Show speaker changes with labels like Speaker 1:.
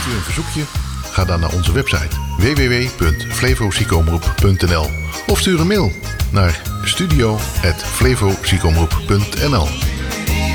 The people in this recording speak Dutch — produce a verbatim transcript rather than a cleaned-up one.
Speaker 1: Heeft u een verzoekje? Ga dan naar onze website w w w punt flevoziekenomroep punt n l of stuur een mail naar studio apenstaartje flevoziekenomroep punt n l.